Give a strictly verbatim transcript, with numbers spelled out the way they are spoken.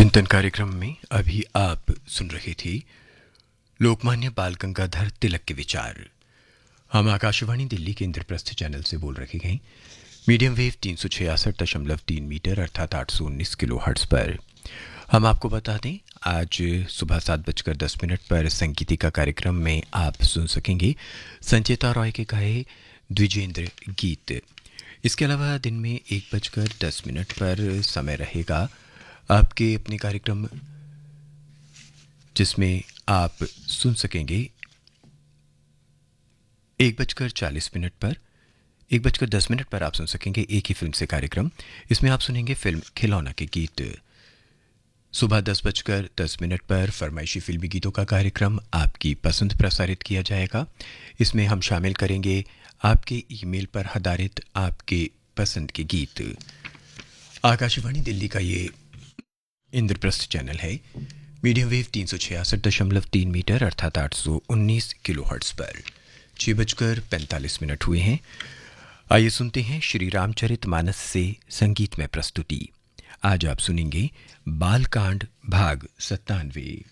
चिंतन कार्यक्रम में अभी आप सुन रहे थे लोकमान्य बाल गंगाधर तिलक के विचार। हम आकाशवाणी दिल्ली के इंद्रप्रस्थ चैनल से बोल रहे हैं मीडियम वेव तीन सौ छियासठ दशमलव तीन मीटर अर्थात आठ सौ उन्नीस किलो हर्ट्स पर। हम आपको बता दें आज सुबह सात बजकर दस मिनट पर संगीतिका कार्यक्रम में आप सुन सकेंगे संचिता रॉय के गाए द्विजेंद्र गीत। इसके अलावा दिन में एक बजकर दस मिनट पर समय रहेगा आपके अपने कार्यक्रम जिसमें आप सुन सकेंगे एक बजकर चालीस मिनट पर एक बजकर दस मिनट पर आप सुन सकेंगे एक ही फिल्म से कार्यक्रम। इसमें आप सुनेंगे फिल्म खिलौना के गीत। सुबह दस बजकर दस मिनट पर फरमाइशी फिल्मी गीतों का कार्यक्रम आपकी पसंद प्रसारित किया जाएगा। इसमें हम शामिल करेंगे आपके ईमेल पर आधारित आपके पसंद के गीत। आकाशवाणी दिल्ली का ये इंद्रप्रस्थ चैनल है मीडियम वेव तीन सौ छियासठ दशमलव तीन मीटर अर्थात आठ सौ उन्नीस किलो हर्ट्स पर। छः बजकर पैंतालीस मिनट हुए हैं। आइए सुनते हैं श्री रामचरित मानस से संगीत में प्रस्तुति। आज आप सुनेंगे बालकांड भाग सत्तानवे।